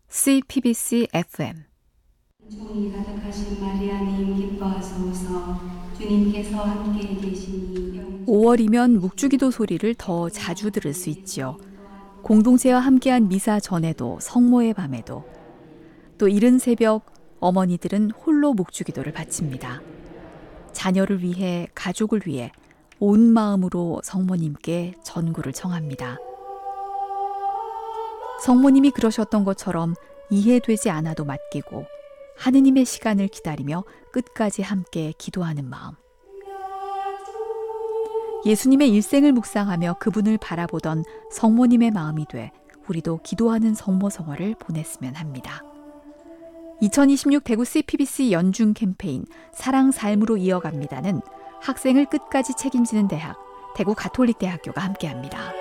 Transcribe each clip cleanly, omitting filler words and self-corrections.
CPBC FM 은총이 가득하신 마리아님 기뻐하소서. 주님께서 함께 계시니 5월이면 묵주기도 소리를 더 자주 들을 수 있지요. 공동체와 함께한 미사 전에도 성모의 밤에도 또 이른 새벽 어머니들은 홀로 묵주기도를 바칩니다. 자녀를 위해 가족을 위해 온 마음으로 성모님께 전구를 청합니다. 성모님이 그러셨던 것처럼 이해되지 않아도 맡기고 하느님의 시간을 기다리며 끝까지 함께 기도하는 마음. 예수님의 일생을 묵상하며 그분을 바라보던 성모님의 마음이 돼 우리도 기도하는 성모 성화를 보냈으면 합니다. 2026 대구 CPBC 연중 캠페인 사랑 삶으로 이어갑니다는 학생을 끝까지 책임지는 대학, 대구 가톨릭대학교가 함께합니다.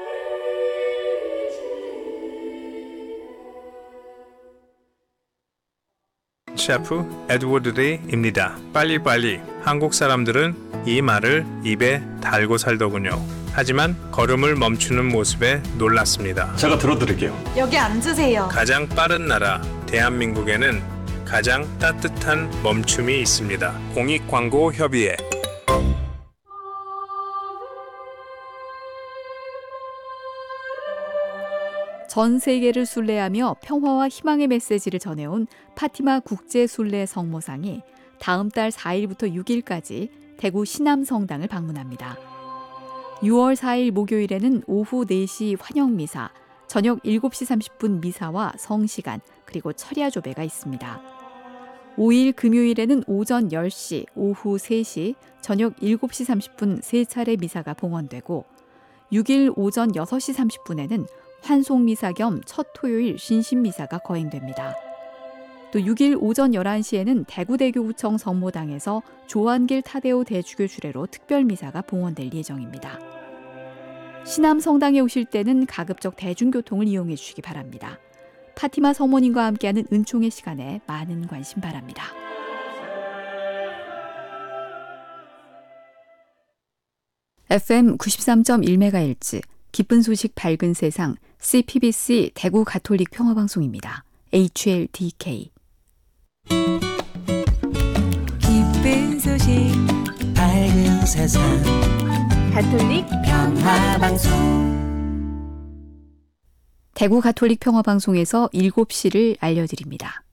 셰프 에드워드 데이입니다. 빨리빨리. 한국 사람들은 이 말을 입에 달고 살더군요. 하지만 걸음을 멈추는 모습에 놀랐습니다. 제가 들어드릴게요. 여기 앉으세요. 가장 빠른 나라 대한민국에는 가장 따뜻한 멈춤이 있습니다. 공익광고협의회. 전 세계를 순례하며 평화와 희망의 메시지를 전해온 파티마 국제 순례 성모상이 다음 달 4일부터 6일까지 대구 신암성당을 방문합니다. 6월 4일 목요일에는 오후 4시 환영미사, 저녁 7시 30분 미사와 성시간, 그리고 철야 조배가 있습니다. 5일 금요일에는 오전 10시, 오후 3시, 저녁 7시 30분 3차례 미사가 봉헌되고 6일 오전 6시 30분에는 환송미사 겸 첫 토요일 신신미사가 거행됩니다. 또 6일 오전 11시에는 대구대교구청 성모당에서 조한길 타데오 대주교 주례로 특별미사가 봉헌될 예정입니다. 신암성당에 오실 때는 가급적 대중교통을 이용해 주시기 바랍니다. 파티마 성모님과 함께하는 은총의 시간에 많은 관심 바랍니다. FM 93.1MHz 기쁜 소식 밝은 세상 CPBC 대구 가톨릭 평화방송입니다. HLDK 기쁜 소식 밝은 세상 가톨릭 평화방송 대구 가톨릭 평화방송에서 7시를 알려드립니다.